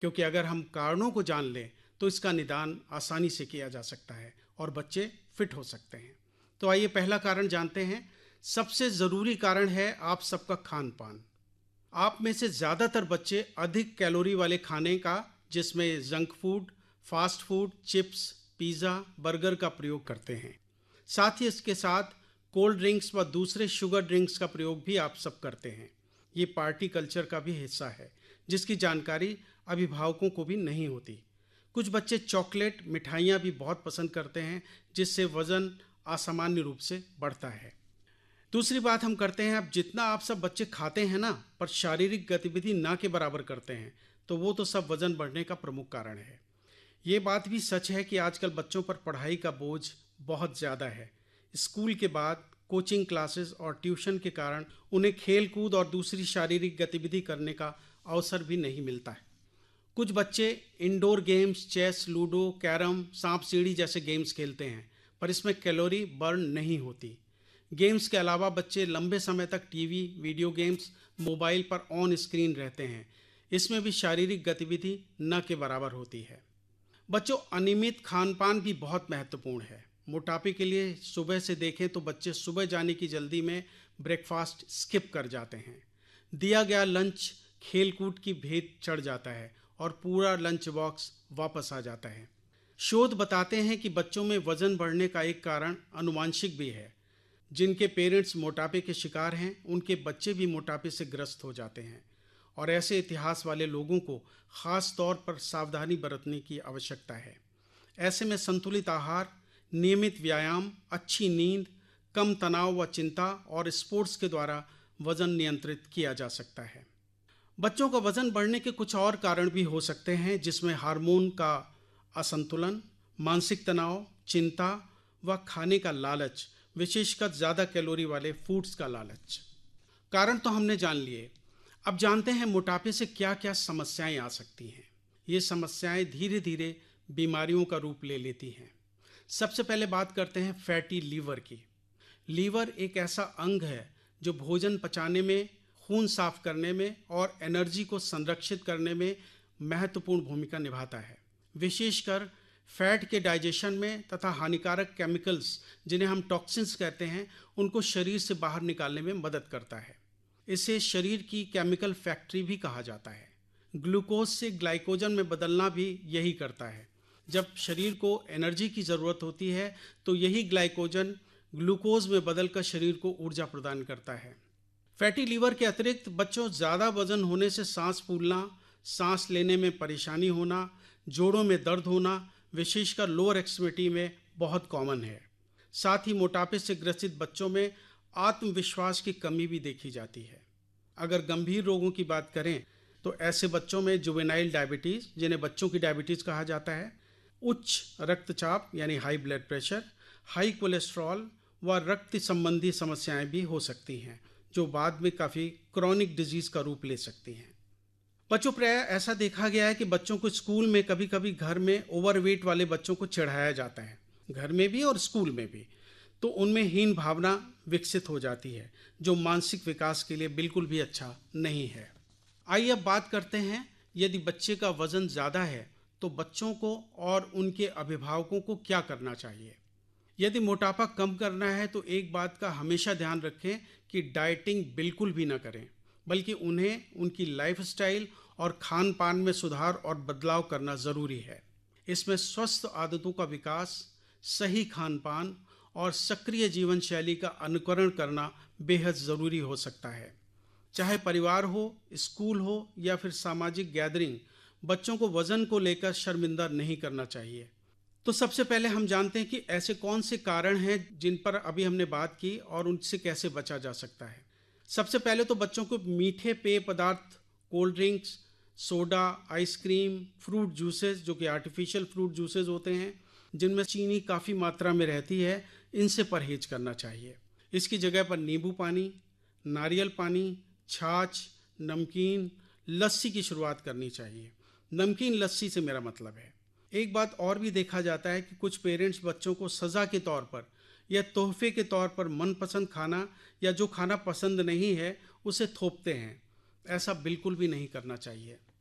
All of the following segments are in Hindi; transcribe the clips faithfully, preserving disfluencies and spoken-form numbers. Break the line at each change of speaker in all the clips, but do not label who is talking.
क्योंकि अगर हम कारणों को जान लें तो इसका निदान आसानी से किया जा सकता है और बच्चे फिट हो सकते हैं। तो आइए पहला कारण जानते हैं। सबसे ज़रूरी कारण है आप सबका खान पान। आप में से ज़्यादातर बच्चे अधिक कैलोरी वाले खाने का, जिसमें junk food, fast food, chips, pizza, burger का प्रयोग करते हैं। साथ ही इसके साथ कोल्ड ड्रिंक्स व दूसरे शुगर ड्रिंक्स का प्रयोग भी आप सब करते हैं। ये पार्टी कल्चर का भी हिस्सा है, जिसकी जानकारी अभिभावकों को भी नहीं होती। कुछ बच्चे चॉकलेट, मिठाइयाँ भी बहुत पसंद करते हैं, जिससे वज़न असामान्य रूप से बढ़ता है। दूसरी बात हम करते हैं, अब जितना आप सब बच्चे खाते हैं ना, पर शारीरिक गतिविधि ना के बराबर करते हैं, तो वो तो सब वज़न बढ़ने का प्रमुख कारण है। ये बात भी सच है कि आजकल बच्चों पर पढ़ाई का बोझ बहुत ज़्यादा है। स्कूल के बाद कोचिंग क्लासेस और ट्यूशन के कारण उन्हें खेल कूद और दूसरी शारीरिक गतिविधि करने का अवसर भी नहीं मिलता है। कुछ बच्चे indoor games, chess, ludo, carrom, सांप सीढ़ी जैसे गेम्स खेलते हैं, पर इसमें कैलोरी बर्न नहीं होती। गेम्स के अलावा बच्चे लंबे समय तक टीवी, वीडियो गेम्स, मोबाइल पर ऑन स्क्रीन रहते हैं। इसमें भी शारीरिक गतिविधि न के बराबर होती है। बच्चों, अनियमित खान पान भी बहुत महत्वपूर्ण है। मोटापे के लिए सुबह से देखें तो बच्चे सुबह जाने की जल्दी में ब्रेकफास्ट स्किप कर जाते हैं। दिया गया लंच खेल कूद की भेंट चढ़ जाता है और पूरा लंच बॉक्स वापस आ जाता है। शोध बताते हैं कि बच्चों में वजन बढ़ने का एक कारण आनुवंशिक भी है। जिनके पेरेंट्स मोटापे के शिकार हैं, उनके बच्चे भी मोटापे से ग्रस्त हो जाते हैं, और ऐसे इतिहास वाले लोगों को खास तौर पर सावधानी बरतने की आवश्यकता है। ऐसे में संतुलित आहार, नियमित व्यायाम, अच्छी नींद, कम तनाव व चिंता और स्पोर्ट्स के द्वारा वजन नियंत्रित किया जा सकता है। बच्चों का वजन बढ़ने के कुछ और कारण भी हो सकते हैं, जिसमें हार्मोन का असंतुलन, मानसिक तनाव, चिंता व खाने का लालच, विशेषकर ज़्यादा कैलोरी वाले फूड्स का लालच। कारण तो हमने जान लिए। अब जानते हैं मोटापे से क्या क्या समस्याएं आ सकती हैं। ये समस्याएं धीरे धीरे बीमारियों का रूप ले लेती हैं। सबसे पहले बात करते हैं फैटी लीवर की। लीवर एक ऐसा अंग है जो भोजन पचाने में, खून साफ करने में और एनर्जी को संरक्षित करने में महत्वपूर्ण भूमिका निभाता है। विशेषकर फैट के डाइजेशन में तथा हानिकारक केमिकल्स, जिन्हें हम टॉक्सिन्स कहते हैं, उनको शरीर से बाहर निकालने में मदद करता है। इसे शरीर की केमिकल फैक्ट्री भी कहा जाता है। ग्लूकोज से ग्लाइकोजन में बदलना भी यही करता है। जब शरीर को एनर्जी की ज़रूरत होती है तो यही ग्लाइकोजन ग्लूकोज में बदलकर शरीर को ऊर्जा प्रदान करता है। फैटी लीवर के अतिरिक्त बच्चों, ज़्यादा वजन होने से सांस फूलना, सांस लेने में परेशानी होना, जोड़ों में दर्द होना, विशेषकर लोअर एक्सट्रीमिटी में बहुत कॉमन है। साथ ही मोटापे से ग्रसित बच्चों में आत्मविश्वास की कमी भी देखी जाती है। अगर गंभीर रोगों की बात करें तो ऐसे बच्चों में जुवेनाइल डायबिटीज़, जिन्हें बच्चों की डायबिटीज़ कहा जाता है, उच्च रक्तचाप यानी high blood pressure, high cholesterol व रक्त संबंधी समस्याएं भी हो सकती हैं, जो बाद में काफ़ी क्रॉनिक डिजीज़ का रूप ले सकती हैं। बच्चों, प्राय ऐसा देखा गया है कि बच्चों को स्कूल में, कभी कभी घर में ओवरवेट वाले बच्चों को चिढ़ाया जाता है, घर में भी और स्कूल में भी, तो उनमें हीन भावना विकसित हो जाती है, जो मानसिक विकास के लिए बिल्कुल भी अच्छा नहीं है। आइए अब बात करते हैं, यदि बच्चे का वज़न ज़्यादा है तो बच्चों को और उनके अभिभावकों को क्या करना चाहिए। यदि मोटापा कम करना है तो एक बात का हमेशा ध्यान रखें कि डाइटिंग बिल्कुल भी ना करें, बल्कि उन्हें उनकी लाइफस्टाइल और खान पान में सुधार और बदलाव करना ज़रूरी है। इसमें स्वस्थ आदतों का विकास, सही खान पान और सक्रिय जीवन शैली का अनुकरण करना बेहद ज़रूरी हो सकता है। चाहे परिवार हो, स्कूल हो या फिर सामाजिक गैदरिंग, बच्चों को वज़न को लेकर शर्मिंदा नहीं करना चाहिए। तो सबसे पहले हम जानते हैं कि ऐसे कौन से कारण हैं जिन पर अभी हमने बात की और उनसे कैसे बचा जा सकता है। सबसे पहले तो बच्चों को मीठे पेय पदार्थ, cold drinks, soda, ice cream, fruit juices, जो कि आर्टिफिशियल फ्रूट जूसेस होते हैं, जिनमें चीनी काफ़ी मात्रा में रहती है, इनसे परहेज करना चाहिए। इसकी जगह पर नींबू पानी, नारियल पानी, छाछ, नमकीन, लस्सी की शुरुआत करनी चाहिए। नमकीन लस्सी से मेरा मतलब है। एक बात और भी देखा जाता है कि कुछ पेरेंट्स बच्चों को सज़ा के तौर पर या तोहफे के तौर पर मनपसंद खाना या जो खाना पसंद नहीं है उसे थोपते हैं। ऐसा बिल्कुल भी नहीं करना चाहिए।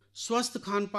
स्वस्थ खान